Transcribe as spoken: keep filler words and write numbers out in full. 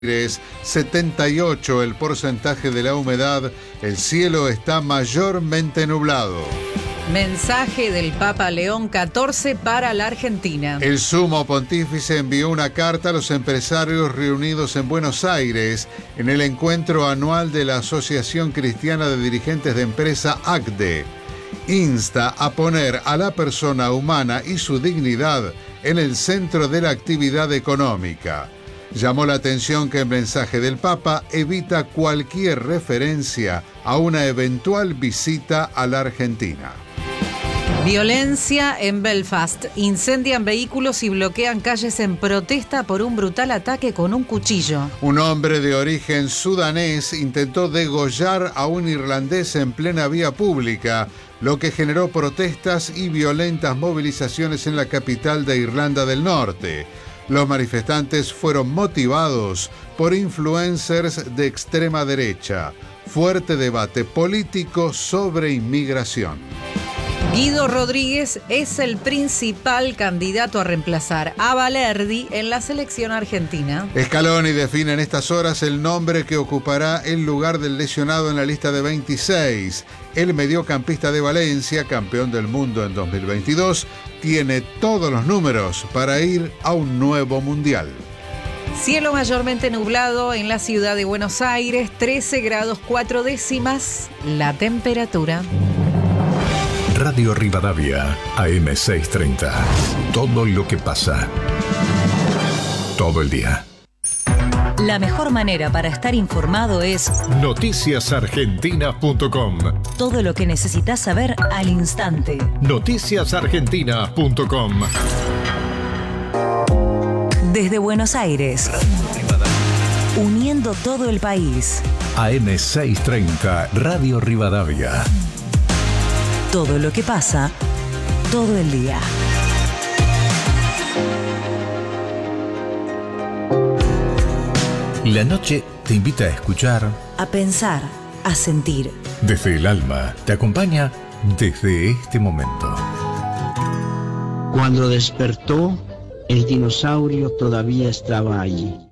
setenta y ocho el porcentaje de la humedad, el cielo está mayormente nublado. Mensaje del Papa León catorce para la Argentina. El sumo pontífice envió una carta a los empresarios reunidos en Buenos Aires en el encuentro anual de la Asociación Cristiana de Dirigentes de Empresa A C D E. Insta a poner a la persona humana y su dignidad en el centro de la actividad económica. Llamó la atención que el mensaje del Papa evita cualquier referencia a una eventual visita a la Argentina. Violencia en Belfast. Incendian vehículos y bloquean calles en protesta por un brutal ataque con un cuchillo. Un hombre de origen sudanés intentó degollar a un irlandés en plena vía pública, lo que generó protestas y violentas movilizaciones en la capital de Irlanda del Norte. Los manifestantes fueron motivados por influencers de extrema derecha. Fuerte debate político sobre inmigración. Guido Rodríguez es el principal candidato a reemplazar a Valerdi en la selección argentina. Scaloni define en estas horas el nombre que ocupará el lugar del lesionado en la lista de veintiséis. El mediocampista de Valencia, campeón del mundo en dos mil veintidós, tiene todos los números para ir a un nuevo mundial. Cielo mayormente nublado en la ciudad de Buenos Aires, trece grados cuatro décimas la temperatura. Radio Rivadavia, A M seiscientos treinta. Todo lo que pasa. Todo el día. La mejor manera para estar informado es noticias argentinas punto com. Todo lo que necesitas saber al instante. noticias argentinas punto com. Desde Buenos Aires, uniendo todo el país. A M seiscientos treinta, Radio Rivadavia. Todo lo que pasa, todo el día. La noche te invita a escuchar, A pensar, a sentir. Desde el alma te acompaña desde este momento. Cuando despertó, el dinosaurio todavía estaba allí.